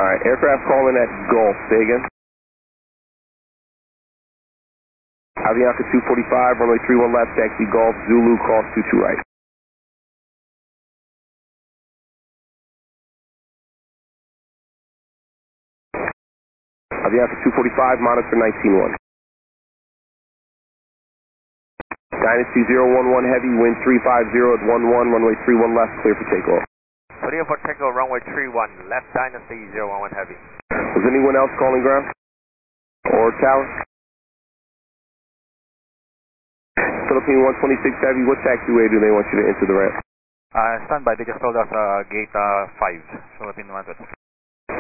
Alright, aircraft calling at Gulf. Say again. Avianca 245, runway 31 left, taxi Gulf, Zulu, cross 22 right. Avianca 245, monitor 19-1. Dynasty 011 Heavy, wind 350 at 11, runway 31 left, clear for takeoff. Clear for takeoff, runway 31, left Dynasty 011 Heavy. Was anyone else calling ground? Or tower? Philippine 126 Heavy, what taxiway do they want you to enter the ramp? Stand by, they just told us gate 5, Philippine 126.